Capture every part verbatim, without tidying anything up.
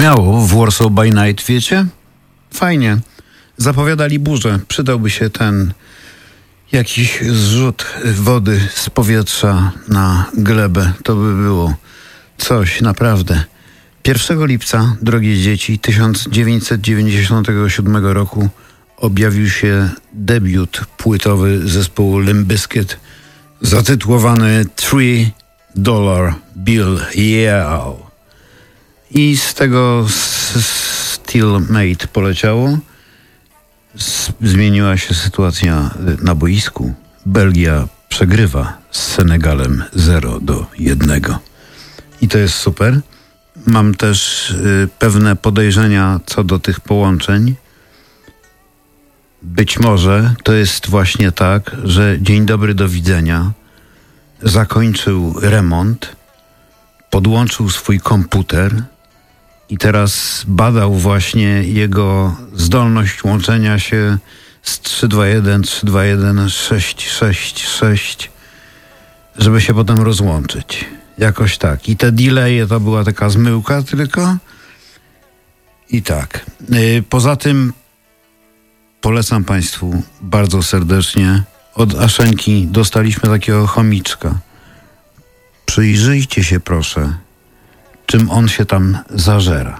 Brzmiało w Warsaw by Night, wiecie? Fajnie. Zapowiadali burzę. Przydałby się ten jakiś zrzut wody z powietrza na glebę. To by było coś naprawdę. pierwszego lipca, drogie dzieci, tysiąc dziewięćset dziewięćdziesiątego siódmego roku objawił się debiut płytowy zespołu Limp Bizkit zatytułowany Three Dollar Bill Yeah. I z tego Steelmate poleciało. Z- zmieniła się sytuacja na boisku. Belgia przegrywa z Senegalem zero do jednego. I to jest super. Mam też y, pewne podejrzenia co do tych połączeń. Być może to jest właśnie tak, że Dzień dobry, do widzenia zakończył remont, podłączył swój komputer i teraz badał właśnie jego zdolność łączenia się z trzy dwa jeden, trzy dwa jeden, sześć sześć sześć, żeby się potem rozłączyć. Jakoś tak. I te delaye to była taka zmyłka tylko. I tak. Yy, poza tym polecam Państwu bardzo serdecznie. Od Aszenki dostaliśmy takiego chomiczka. Przyjrzyjcie się proszę, czym on się tam zażera.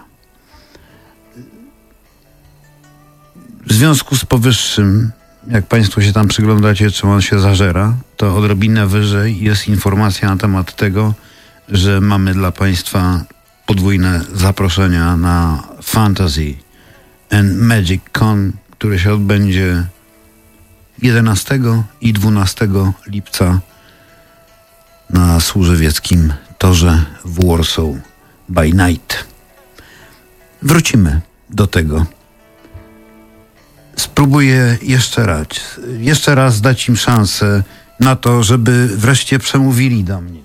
W związku z powyższym, jak Państwo się tam przyglądacie, czym on się zażera, to odrobinę wyżej jest informacja na temat tego, że mamy dla Państwa podwójne zaproszenia na Fantasy and Magic Con, które się odbędzie jedenastego i dwunastego lipca na Służewieckim Torze w Warsaw by Night. Wrócimy do tego. Spróbuję jeszcze raz, jeszcze raz dać im szansę na to, żeby wreszcie przemówili do mnie.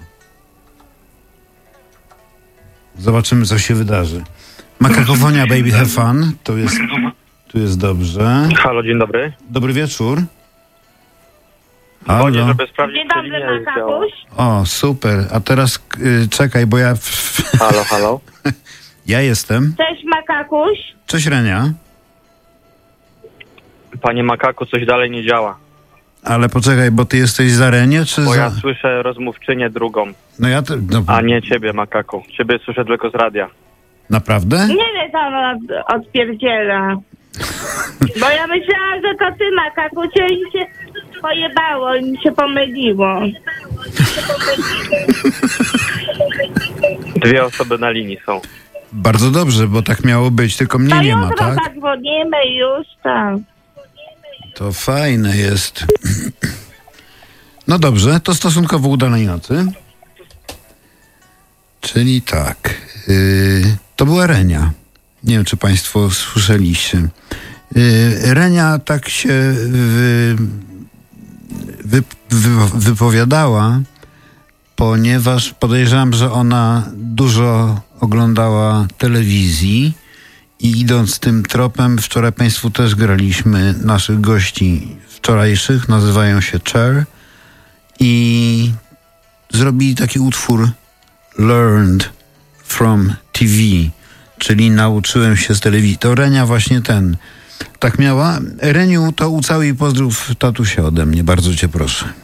Zobaczymy, co się wydarzy. Makakofonia Baby Have Fun, to jest, tu jest dobrze. Halo, dzień dobry. Dobry wieczór. Dzwonię, Halo. żeby sprawdzić, Dzień czy dobry, linia działa. Makakuś. O, super. A teraz y, czekaj, bo ja... Halo, halo. ja jestem. Cześć, Makakuś. Cześć, Renia. Panie Makaku, coś dalej nie działa. Ale poczekaj, bo ty jesteś za Renię, czy Bo za... ja słyszę rozmówczynię drugą, No ja... Te... No, a nie ciebie, Makaku. Ciebie słyszę tylko z radia. naprawdę? Nie wiem, co on od, odpierdziela. Bo ja myślałam, że to ty, Makakuś, i mi się pojebało, i mi się pomyliło. Dwie osoby na linii są. Bardzo dobrze, bo tak miało być, tylko mnie To nie ma, jutro tak? zadzwonimy już, tak. To fajne jest. No dobrze, to stosunkowo udanej nocy. Czyli tak. Yy, to była Renia. Nie wiem, czy Państwo słyszeliście. Yy, Renia tak się wy, wy, wy, wypowiadała, ponieważ podejrzewam, że ona dużo oglądała telewizji i idąc tym tropem, wczoraj Państwu też graliśmy naszych gości wczorajszych, nazywają się Cher i zrobili taki utwór Learned from T V, czyli nauczyłem się z telewizji. To Renia właśnie ten tak miała. Reniu, to ucałuj i pozdrów tatusia ode mnie, bardzo cię proszę.